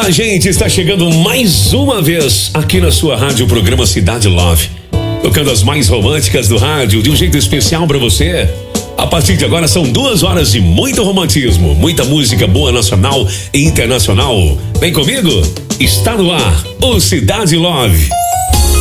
A gente está chegando mais uma vez aqui na sua rádio, o programa Cidade Love, tocando as mais românticas do rádio de um jeito especial para você. A partir de agora são 2 horas de muito romantismo, muita música boa nacional e internacional. Vem comigo? Está no ar o Cidade Love.